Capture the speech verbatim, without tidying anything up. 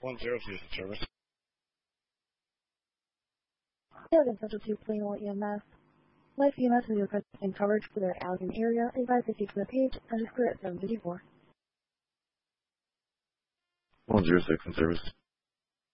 One zero two service. Field in Central two Plainwell E M S. Life E M S is requesting coverage for their Allegan area. Advise they speak to the page underscore at seven fifty-four. One zero six in service.